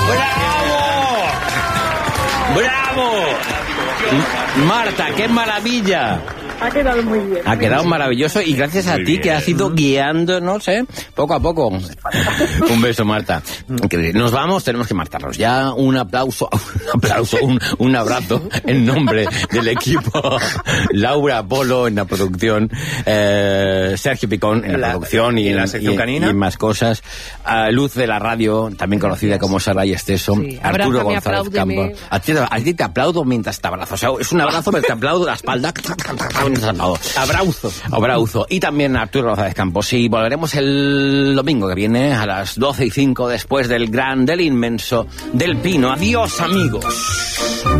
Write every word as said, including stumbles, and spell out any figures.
¡Bravo! ¡Bravo! Marta, qué maravilla. Ha quedado muy bien. Ha quedado maravilloso y gracias a Muy ti bien. que has ido guiándonos, ¿eh? Poco a poco. Un beso, Marta. Nos vamos, tenemos que marcharnos. Ya un aplauso, un aplauso, un, un abrazo en nombre del equipo. Laura Polo en la producción, eh, Sergio Picón en la, La- producción y, y en, la sección y- canina. y en más cosas. A Luz de la radio, también conocida Gracias. como Sara y Esteso. Sí. Arturo Abrázame, González apláudeme. Campo. A ti, a ti te aplaudo mientras te abrazo. O sea, es un abrazo, pero te aplaudo la espalda. Abrauzo. Abrauzo. Y también a Arturo González Campos. Y volveremos el domingo que viene a las doce y cinco después del gran, del inmenso, del Pino. Adiós, amigos.